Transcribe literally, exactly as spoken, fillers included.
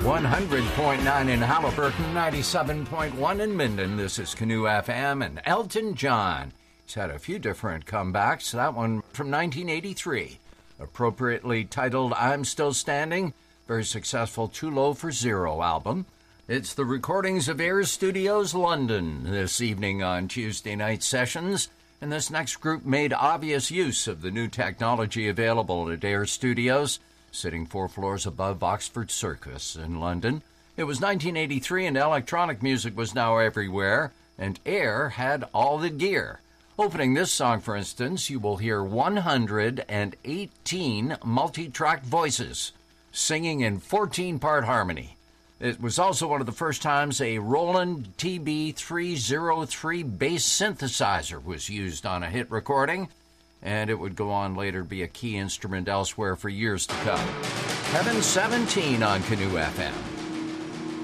one hundred point nine in Halliburton, ninety-seven point one in Minden. This is Canoe F M, and Elton John. He's had a few different comebacks. That one from nineteen eighty-three, appropriately titled I'm Still Standing. Very successful Too Low for Zero album. It's the recordings of Air Studios London this evening on Tuesday Night Sessions. And this next group made obvious use of the new technology available at Air Studios, sitting four floors above Oxford Circus in London. It was nineteen eighty-three, and electronic music was now everywhere, and Air had all the gear. Opening this song, for instance, you will hear one hundred eighteen multi-track voices singing in fourteen-part harmony. It was also one of the first times a Roland T B three oh three bass synthesizer was used on a hit recording, and it would go on later to be a key instrument elsewhere for years to come. Heaven seventeen on Canoe F M.